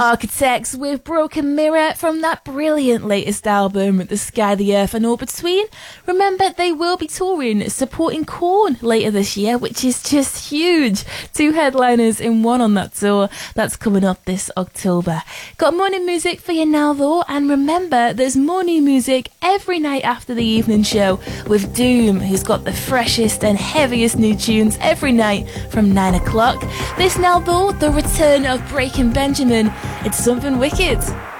Architects with Broken Mirror from that brilliant latest album, The Sky, the Earth and All Between. Remember, they will be touring, supporting Korn later this year, which is just huge. 2 headliners in one on that tour. That's coming up this October. Got more new music for you now though, and remember, there's more new music every night after the evening show with Doom, who's got the freshest and heaviest new tunes every night from 9 o'clock. This now though, the return of Breaking Benjamin. It's something wicked.